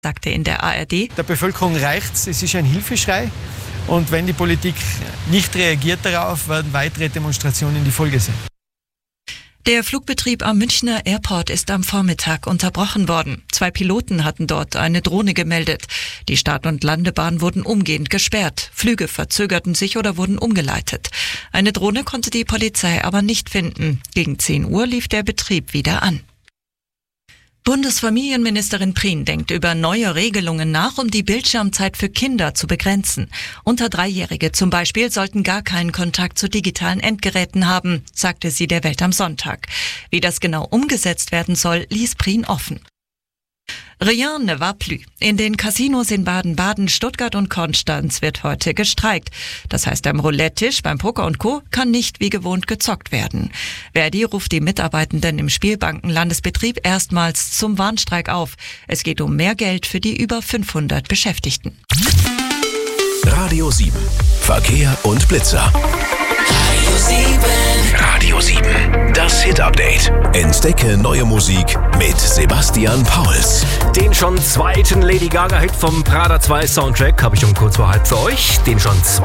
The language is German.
sagte in der ARD: Der Bevölkerung reicht's, es ist ein Hilfeschrei. Und wenn die Politik nicht reagiert darauf, werden weitere Demonstrationen die Folge sein. Der Flugbetrieb am Münchner Airport ist am Vormittag unterbrochen worden. 2 Piloten hatten dort eine Drohne gemeldet. Die Start- und Landebahn wurden umgehend gesperrt. Flüge verzögerten sich oder wurden umgeleitet. Eine Drohne konnte die Polizei aber nicht finden. Gegen 10 Uhr lief der Betrieb wieder an. Bundesfamilienministerin Prien denkt über neue Regelungen nach, um die Bildschirmzeit für Kinder zu begrenzen. Unter 3-Jährige zum Beispiel sollten gar keinen Kontakt zu digitalen Endgeräten haben, sagte sie der Welt am Sonntag. Wie das genau umgesetzt werden soll, ließ Prien offen. Rien ne va plus. In den Casinos in Baden-Baden, Stuttgart und Konstanz wird heute gestreikt. Das heißt, am Roulette-Tisch, beim Poker und Co. kann nicht wie gewohnt gezockt werden. Verdi ruft die Mitarbeitenden im Spielbankenlandesbetrieb erstmals zum Warnstreik auf. Es geht um mehr Geld für die über 500 Beschäftigten. Radio 7. Verkehr und Blitzer. Radio 7. Das Hit-Update. Entdecke neue Musik mit Sebastian Pauls. Den schon zweiten Lady Gaga-Hit vom Prada 2 Soundtrack habe ich um kurz vor halb für euch. Den schon